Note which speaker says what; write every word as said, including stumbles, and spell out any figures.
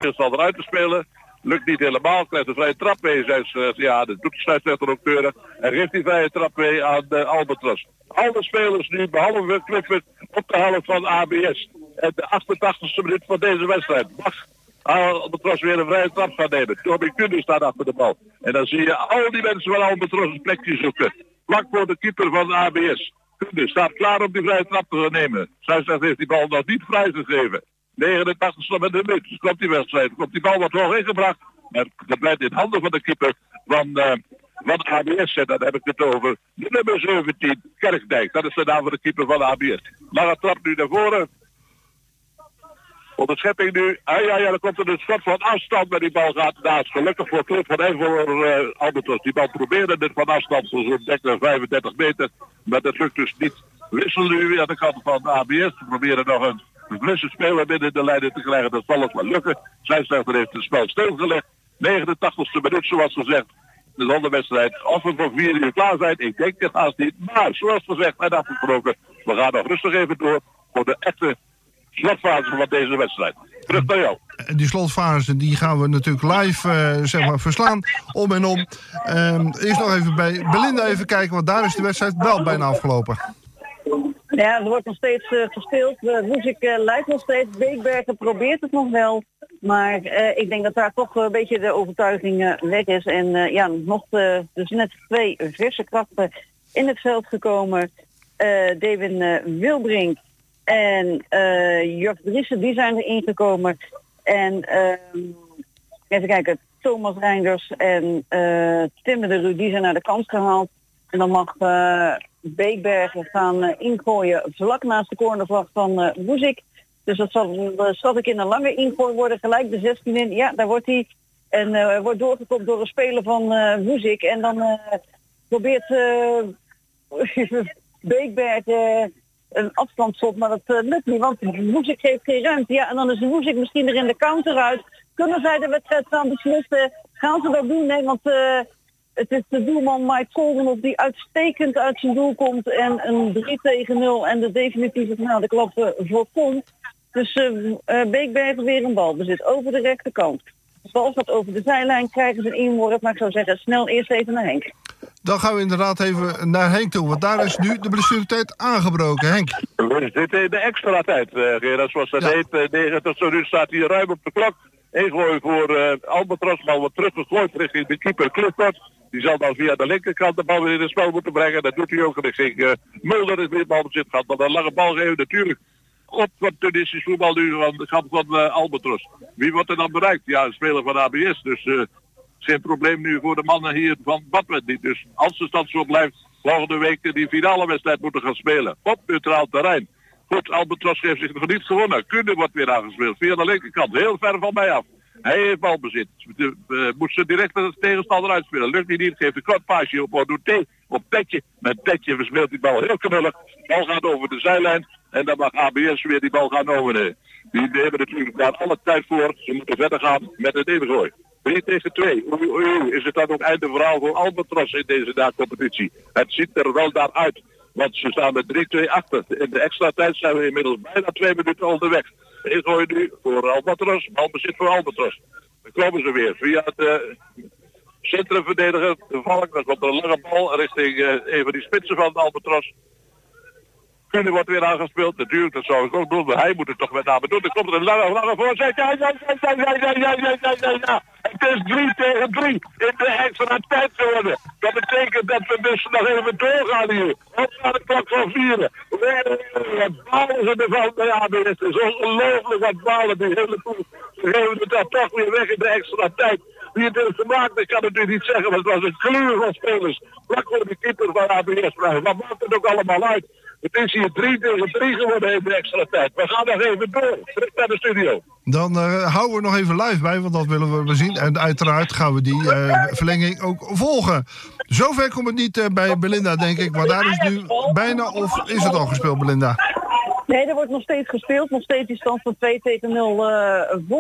Speaker 1: zal eruit te spelen. Lukt niet helemaal, krijgt een vrije trap mee. Zij, uh, ja, dat doet de scheidsrechter ook keurig. En geeft die vrije trap mee aan uh, Albatros. Alle spelers nu, behalve Clifford, op de helft van A B S. En de achtentachtigste minuut van deze wedstrijd. Mag Albatros weer een vrije trap gaan nemen. Toby Kunde staat achter de bal. En dan zie je al die mensen van Albatros een plekje zoeken. Vlak voor de keeper van A B S. Kunde staat klaar om die vrije trap te gaan nemen. Scheidsrechter heeft die bal nog niet vrijgegeven. negenentachtigste minuut. Dus komt die wedstrijd. Komt die bal wat hoog ingebracht. Maar dat blijft in handen van de keeper van, uh, van A B S. En dan heb ik het over de nummer zeventien, Kerkdijk. Dat is de naam van de keeper van A B S. Lange trap nu naar voren. Onderschepping nu. Ah ja, ja, dan komt er een schot van afstand. Maar die bal gaat naast. Gelukkig voor Clifford en voor uh, Albatros. Die bal probeerde het van afstand voor zo'n dertig, vijfendertig meter. Maar dat lukt dus niet. Wissel nu aan de kant van A B S. We proberen nog een frisse speler binnen de lijnen te krijgen. Dat zal ook wel lukken. Scheidsrechter heeft het spel stilgelegd. negenentachtigste minuut zoals gezegd. De zonderwedstrijd. Of we voor vier uur klaar zijn. Ik denk het haast niet. Maar zoals gezegd en afgesproken. We gaan nog rustig even door voor de echte slotfase van deze wedstrijd. Terug naar jou.
Speaker 2: Die slotfase die gaan we natuurlijk live uh, zeg maar verslaan. Om en om. Um, eerst nog even bij Belinda even kijken. Want daar is de wedstrijd wel bijna afgelopen.
Speaker 3: Ja, er wordt nog steeds uh, gespeeld. Uh, Woezik uh, leidt nog steeds. Beekbergen probeert het nog wel. Maar uh, ik denk dat daar toch een beetje de overtuiging uh, weg is. En uh, ja, nog uh, dus net twee verse krachten in het veld gekomen. Uh, Devin uh, Wilbrink en uh, Jurk Driessen, die zijn er ingekomen. En uh, even kijken, Thomas Reinders en uh, Tim de Ru, die zijn naar de kant gehaald. En dan mag uh, Beekbergen gaan uh, ingooien vlak naast de cornervlag van uh, Woezik. Dus dat zal, uh, schat ik in een lange ingooi worden, gelijk de zestien in. Ja, daar wordt hij. En uh, wordt doorgekomen door een speler van uh, Woezik. En dan uh, probeert uh, Beekbergen uh, een afstandsschot, maar dat uh, lukt niet. Want Woezik geeft geen ruimte. Ja, en dan is Woezik misschien er in de counter uit. Kunnen zij de wedstrijd gaan beslissen? Gaan ze dat doen? Nee, want uh, het is de doelman Mike Koldenhoff die uitstekend uit zijn doel komt. En een drie tegen nul en de definitieve finale klap uh, voorkomt. Dus uh, uh, Beekbergen weer een balbezit over de rechterkant. De bal gaat over de zijlijn, krijgen ze een inworp. Maar ik zou zeggen, snel eerst even naar Henk.
Speaker 2: Dan gaan we inderdaad even naar Henk toe. Want daar is nu de blessuretijd aangebroken. Henk.
Speaker 1: We zitten in de extra tijd, uh, Gerard. Zoals dat ja. heet, uh, negentig zo nu staat hier ruim op de klok. Ingooi voor uh, Albatros, bal wordt teruggegooid richting de keeper Clifford. Die zal dan via de linkerkant de bal weer in het spel moeten brengen. Dat doet hij ook. En ik zeg, uh, Mulder is weer balbezit gehad. Maar een lange bal geven natuurlijk. Op wat Tunisisch voetbal nu van de kant van uh, Albatros. Wie wordt er dan bereikt? Ja, een speler van A B S. Dus uh, geen probleem nu voor de mannen hier van Badwet. Dus als de stand zo blijft, volgende week die finale wedstrijd moeten gaan spelen. Op neutraal terrein. Goed, Albatros heeft zich nog niet gewonnen. Kunde wordt weer aangespeeld via de linkerkant. Heel ver van mij af. Hij heeft balbezit. De, uh, moet ze direct de tegenstander uitspelen. Lukt hij niet, geeft een kort paasje op Odoté. Op Petje. Met Petje verspeelt die bal heel knullig. De bal gaat over de zijlijn. En dan mag A B S weer die bal gaan overnemen. Die hebben natuurlijk daar alle tijd voor. Ze moeten verder gaan met het ingooi. drie tegen twee. Oei, oei, oei. Is het dan ook einde verhaal voor Albatros in deze na-competitie? Het ziet er wel naar uit. Want ze staan met drie twee achter. In de extra tijd zijn we inmiddels bijna twee minuten onderweg. Ingooi nu voor Albatros. Balbezit voor Albatros. Dan komen ze weer via het uh, centrumverdediger. De Valk. Dan komt er een lange bal richting uh, een van die spitsen van Albatros. Kunde wordt weer aangespeeld. Natuurlijk, dat zou ik ook doen. Maar hij moet het toch met name doen. Dan komt er een lange, lange voorzet. Ja, ja, ja, ja, ja, ja, ja, ja, ja, ja, ja. Het is drie tegen drie in de extra tijd geworden. Dat betekent dat we dus nog even doorgaan hier. Op naar de klok van vieren. Wat balen ze ervan bij A B S. Het is ongelooflijk wat balen die hele poel. Ze geven het dan toch weer weg in de extra tijd. Wie het heeft gemaakt, ik kan het nu niet zeggen, maar het was een kleur van spelers. Vlak voor de keeper van A B S. Maar wat maakt het ook allemaal uit? Het is hier drie tegen drie geworden in de extra tijd. We gaan nog even door. Terug naar de studio.
Speaker 2: Dan uh, houden we nog even live bij, want dat willen we zien. En uiteraard gaan we die uh, verlenging ook volgen. Zover komt het niet uh, bij Belinda, denk ik. Maar daar is nu bijna, of is het al gespeeld, Belinda?
Speaker 3: Nee, er wordt nog steeds gespeeld. Nog steeds die stand van twee tegen nul uh, voor.